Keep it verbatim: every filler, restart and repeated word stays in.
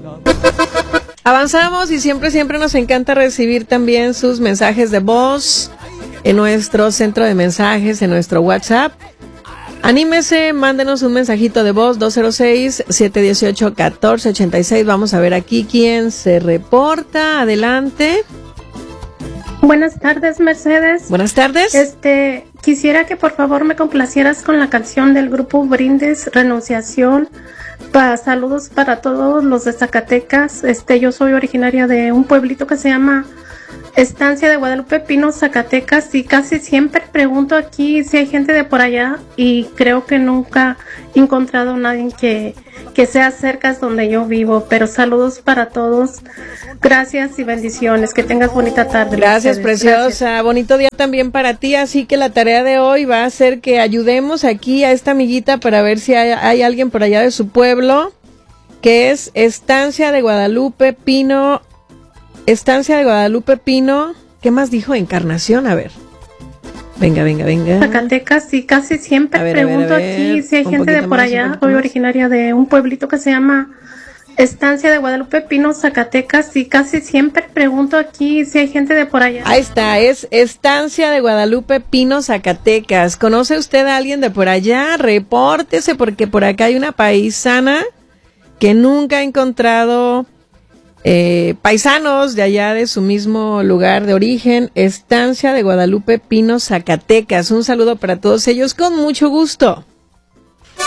Avanzamos y siempre, siempre nos encanta recibir también sus mensajes de voz en nuestro centro de mensajes, en nuestro WhatsApp. Anímese, mándenos un mensajito de voz, dos cero seis, siete uno ocho, uno cuatro ocho seis. Vamos a ver aquí quién se reporta. Adelante. Buenas tardes, Mercedes. Buenas tardes. Este, quisiera que por favor me complacieras con la canción del grupo Brindis, Renunciación. Pa, saludos para todos los de Zacatecas. Este, yo soy originaria de un pueblito que se llama Estancia de Guadalupe Pino, Zacatecas, y casi siempre pregunto aquí si hay gente de por allá y creo que nunca he encontrado a nadie que, que sea cerca de donde yo vivo, pero saludos para todos, gracias y bendiciones, que tengas bonita tarde. Gracias, preciosa, gracias. Bonito día también para ti, así que la tarea de hoy va a ser que ayudemos aquí a esta amiguita para ver si hay, hay alguien por allá de su pueblo, que es Estancia de Guadalupe Pino, Estancia de Guadalupe Pino, ¿qué más dijo? Encarnación, a ver. Venga, venga, venga. Zacatecas, y casi siempre ver, pregunto a ver, a ver, aquí si hay gente de por más, allá. Soy originaria de un pueblito que se llama Estancia de Guadalupe Pino, Zacatecas, y casi siempre pregunto aquí si hay gente de por allá. Ahí está, es Estancia de Guadalupe Pino, Zacatecas. ¿Conoce usted a alguien de por allá? Repórtese, porque por acá hay una paisana que nunca ha encontrado Eh, paisanos de allá de su mismo lugar de origen, Estancia de Guadalupe Pino, Zacatecas. Un saludo para todos ellos con mucho gusto.